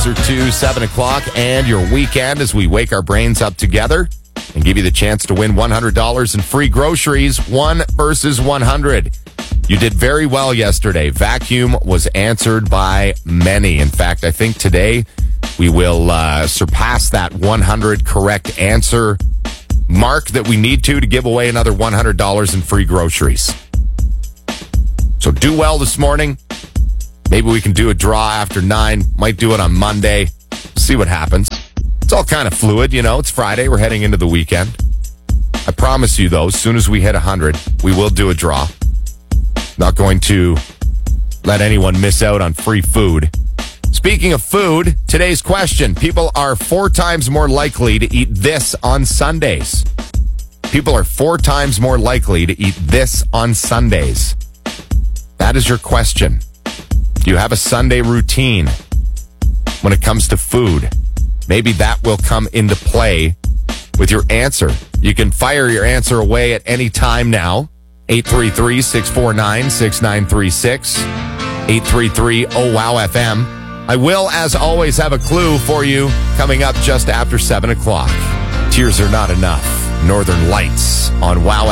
closer to 7 o'clock and your weekend as we wake our brains up together and give you the chance to win $100 in free groceries, 1 versus 100. You did very well yesterday. Vacuum was answered by many. In fact, I think today we will surpass that 100 correct answer mark that we need to give away another $100 in free groceries. So do well this morning. Maybe we can do a draw after 9. Might do it on Monday. See what happens. It's all kind of fluid, you know. It's Friday. We're heading into the weekend. I promise you, though, as soon as we hit 100, we will do a draw. Not going to let anyone miss out on free food. Speaking of food, today's question. People are 4 times more likely to eat this on Sundays. People are 4 times more likely to eat this on Sundays. That is your question. Do you have a Sunday routine when it comes to food? Maybe that will come into play with your answer. You can fire your answer away at any time now. 833-649-6936. 833-OWOW-FM. I will, as always, have a clue for you coming up just after 7 o'clock. Tears Are Not Enough. Northern Lights on WOW